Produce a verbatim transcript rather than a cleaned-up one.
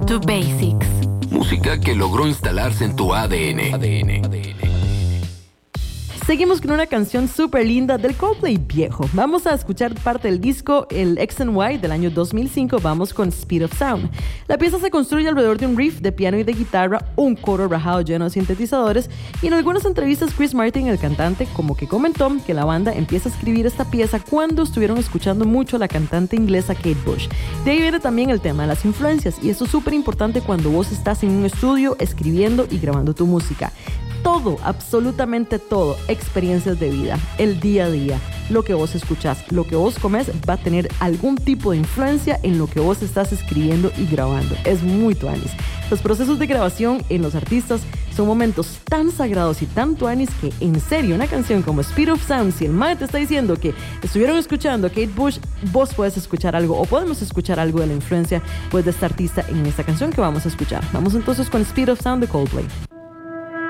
to Basics. Música que logró instalarse en tu A D N. A D N. A D N. Seguimos con una canción súper linda del Coldplay viejo. Vamos a escuchar parte del disco, el X and Y del año dos mil cinco. Vamos con Speed of Sound. La pieza se construye alrededor de un riff de piano y de guitarra, un coro rajado lleno de sintetizadores, y en algunas entrevistas Chris Martin, el cantante, como que comentó que la banda empieza a escribir esta pieza cuando estuvieron escuchando mucho a la cantante inglesa Kate Bush. De ahí viene también el tema de las influencias, y esto es súper importante cuando vos estás en un estudio escribiendo y grabando tu música. Todo, absolutamente todo, experiencias de vida, el día a día, lo que vos escuchás, lo que vos comes va a tener algún tipo de influencia en lo que vos estás escribiendo y grabando. Es muy tuanis. Los procesos de grabación en los artistas son momentos tan sagrados y tan tuanis que, en serio, una canción como Speed of Sound, si el man te está diciendo que estuvieron escuchando a Kate Bush, vos puedes escuchar algo, o podemos escuchar algo de la influencia pues, de esta artista en esta canción que vamos a escuchar. Vamos entonces con Speed of Sound de Coldplay.